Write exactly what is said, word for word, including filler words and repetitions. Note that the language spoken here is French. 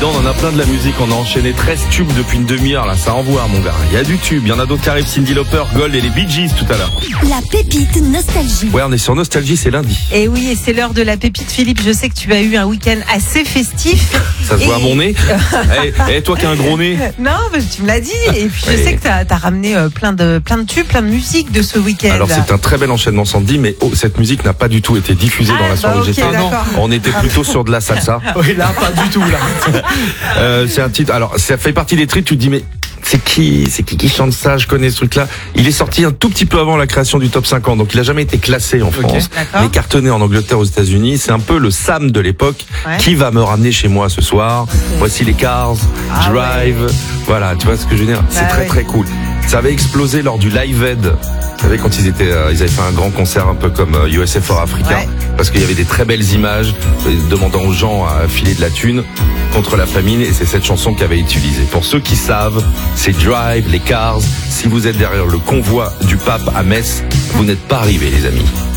dedans, on en a plein de la musique. On a enchaîné treize tubes depuis une demi-heure, là. Ça envoie, mon gars. Il y a du tube. Il y en a d'autres qui arrivent. Cyndi Lauper, Gold et les Bee Gees tout à l'heure. La pépite nostalgie. Ouais, on est sur Nostalgie, c'est lundi. Et oui, et c'est l'heure de la pépite, Philippe. Je sais que tu as eu un week-end assez festif. Ça se et... voit à mon nez. Eh, hey, toi qui as un gros nez. Non, mais tu me l'as dit. Et puis Oui. je sais que tu as ramené plein de, plein de tubes, plein de musique de ce week-end. Alors c'est un très bel enchaînement, Sandy, mais oh, cette musique n'a pas du tout été diffusée Ah, dans la soirée bah, où ok, j'étais. d'accord. On était plutôt sur de la salsa. Oui, là, pas du tout, là. Euh, c'est un titre. Alors, ça fait partie des trucs. Tu te dis, mais c'est qui, c'est qui qui chante ça? Je connais ce truc-là. Il est sorti un tout petit peu avant la création du top cinquante, donc il a jamais été classé en France. d'accord. Mais cartonné en Angleterre, aux États-Unis. C'est un peu le Sam de l'époque. Ouais. Qui va me ramener chez moi ce soir? Voici les Cars, Ah Drive. Voilà, tu vois ce que je veux dire? C'est Bah très ouais. très cool. Ça avait explosé lors du Live Aid. Vous savez, quand ils étaient, euh, ils avaient fait un grand concert un peu comme euh, U S F for Africa, Ouais. parce qu'il y avait des très belles images euh, demandant aux gens à filer de la thune contre la famine, et c'est cette chanson qui avait été utilisée. Pour ceux qui savent, c'est Drive, les Cars. Si vous êtes derrière le convoi du pape à Metz, vous n'êtes pas arrivés, les amis.